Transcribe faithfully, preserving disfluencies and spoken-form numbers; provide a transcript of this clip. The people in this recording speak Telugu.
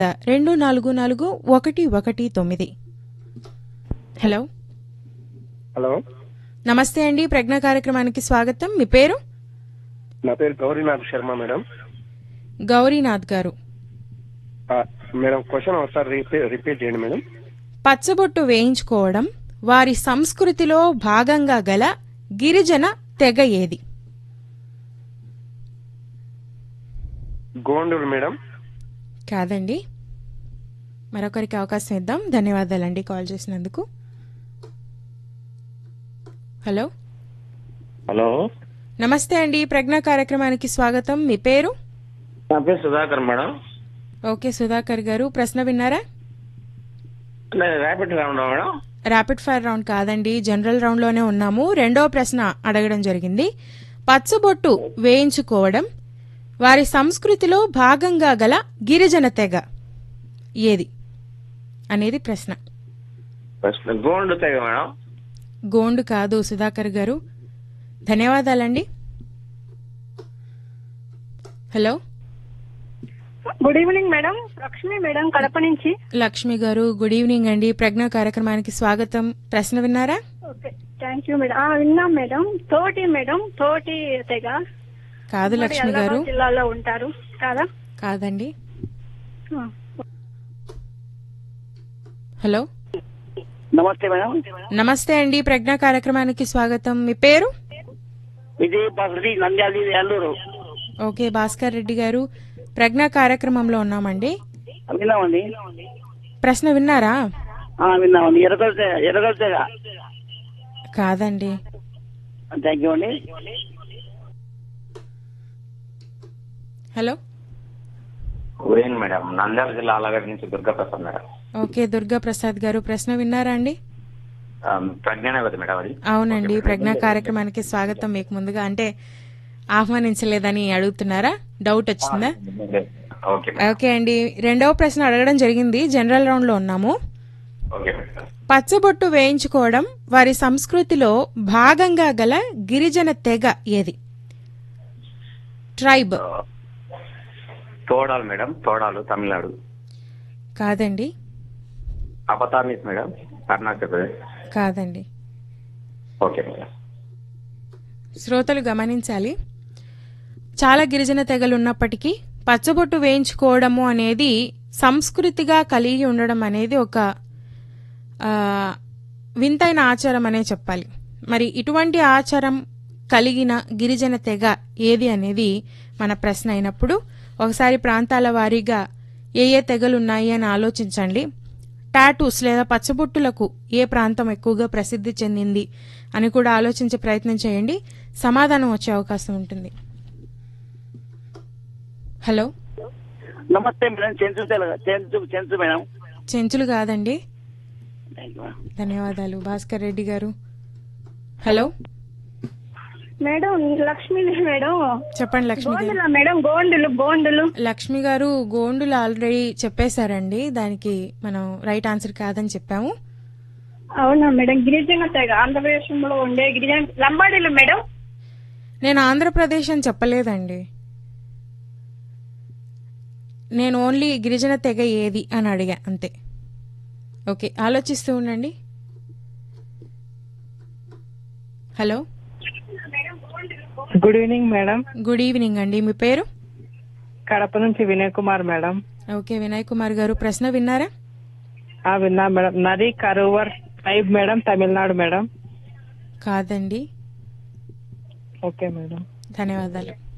రెండు నాలుగు నాలుగు ఒకటి ఒకటి తొమ్మిది. హలో హలో నమస్తే అండి, ప్రజ్ఞ కార్యక్రమానికి స్వాగతం. మీ పేరు? నా పేరు గౌరీనాథ్ శర్మ మేడం. గౌరీనాథ్ గారు, ఆ, మేడం క్వశ్చన్ ఒకసారి రిపీ- రిపీట్ చేయండి మేడం. పచ్చబొట్టు వేయించుకోవడం వారి సంస్కృతిలో భాగంగా గల గిరిజన తెగ ఏది? గోండూరు మేడం. కాదండి, మరొకరికి అవకాశం ఇద్దాం. ధన్యవాదాలండి కాల్ చేసినందుకు. హలో హలో నమస్తే అండి, ప్రజ్ఞ కార్యక్రమానికి స్వాగతం. మీ పేరు? నా పేరు సుధాకర్ మేడం. ఓకే సుధాకర్ గారు, ప్రశ్న విన్నారా? ర్యాపిడ్ గా ఉన్నాం మేడం. ర్యాపిడ్ ఫైర్ రౌండ్ కాదండి, జనరల్ రౌండ్ లోనే ఉన్నాము. రెండో ప్రశ్న అడగడం జరిగింది. పచ్చబొట్టు వేయించుకోవడం వారి సంస్కృతిలో భాగంగా గల గిరిజన తెగ ఏది అనేది ప్రశ్న. ప్రశ్న గోండు తెగ మేడం. గోండు కాదు సుధాకర్ గారు. ధన్యవాదాలండి. Hello good evening madam, Lakshmi madam, Kadapa నుంచి. లక్ష్మి గారు, గుడ్ ఈవినింగ్ అండి. ప్రజ్ఞ కార్యక్రమానికి స్వాగతం. ప్రశ్న విన్నారా? Okay, thank you madam. ఆ, విన్నాం మేడం. తోటి మేడం, తోటి తెగ. కాదు మరి లక్ష్మి గారు. అలహాబాద్ జిల్లాలో ఉంటారు కాదా? కాదండి. ఆ. హలో నమస్తే మేడం. నమస్తే అండి, ప్రజ్ఞ కార్యక్రమానికి స్వాగతం. మీ పేరు? విజయ్ బసరి నంద్యాల అల్లూరు. ఓకే భాస్కర్ రెడ్డి గారు, ప్రజ్ఞ కార్యక్రమంలో ఉన్నామండి. విన్నామండి. ప్రశ్న విన్నారా? ఆ, విన్నామండి. ఎరగల తెగ ఎరగల తెగ. కాదండి. థ్యాంక్ యూ అండి. Hello good evening madam. Nandyal జిల్లా ఆలగడ్డ నుంచి దుర్గా ప్రసాద్ మేడం. ఓకే దుర్గా ప్రసాద్ గారు, ప్రశ్న విన్నారా అండి? ప్రజ్ఞానే కదా మేడం అది? అవునండి, ప్రజ్ఞ కార్యక్రమానికి స్వాగతం. మీకు ముందుగా అంటే ఆహ్వానించలేదని అడుగుతున్నారా? డౌట్ వచ్చిందా? ఓకే ఓకే అండి, రెండవ ప్రశ్న అడగడం జరిగింది. జనరల్ రౌండ్ లో ఉన్నాము. Okay madam. పచ్చబొట్టు వేయించుకోవడం వారి సంస్కృతిలో భాగంగా గల గిరిజన తెగ ఏది? ట్రైబ్. తోడాలు మేడం, తోడాలు తమిళనాడు. కాదండి. అపతామీస్ మేడం, అరుణాచల్ ప్రదేశ్. కాదండి. Okay madam. శ్రోతలు గమనించాలి, చాలా గిరిజన తెగలు ఉన్నప్పటికీ పచ్చబొట్టు వేయించుకోవడము అనేది సంస్కృతిగా కలిగి ఉండడం అనేది ఒక ఆ, వింతైన ఆచారం అనే చెప్పాలి. మరి ఇటువంటి ఆచారం కలిగిన గిరిజన తెగ ఏది అనేది మన ప్రశ్న అయినప్పుడు ఒకసారి ప్రాంతాల వారీగా ఏ ఏ తెగలు ఉన్నాయి అని ఆలోచించండి. టాటూస్ లేదా పచ్చబొట్టులకు ఏ ప్రాంతం ఎక్కువగా ప్రసిద్ధి చెందింది అని కూడా ఆలోచించే ప్రయత్నం చేయండి. సమాధానం వచ్చే అవకాశం ఉంటుంది. హలో నమస్తే మేడం. చెంచు తెగ చెంచు చెంచు మేడం. చెంచులు కాదండి. Thank you madam. ధన్యవాదాలు భాస్కర్ రెడ్డి గారు. Hello madam Lakshmi madam. చెప్పండి లక్ష్మి గారు. గోండుల మేడం, గోండులు గోండులు. లక్ష్మి గారు, గోండులు ఆల్రెడీ చెప్పేశారండి. దానికి మనం రైట్ ఆన్సర్ కాదని చెప్పాము. అవునా మేడం, గిరిజన తెగ ఆంధ్రప్రదేశ్ లో ఉండే గిరిజన లంబాడీలు మేడం. నేను ఆంధ్రప్రదేశ్ అని చెప్పలేదండి. నేను ఓన్లీ గిరిజన తెగ ఏది అని అడిగా అంతే. ఓకే, ఆలోచిస్తూ ఉండండి. Hello good evening madam. Good evening అండి. మీ పేరు? కడప నుంచి వినయ్ కుమార్ మేడం. ఓకే వినయ్ కుమార్ గారు, ప్రశ్న విన్నారా? ఆ విన్నా మేడం. నది కరువర్ ట్రైబ్ మేడం, తమిళనాడు మేడం. కాదండి. ఓకే మేడం, ధన్యవాదాలు.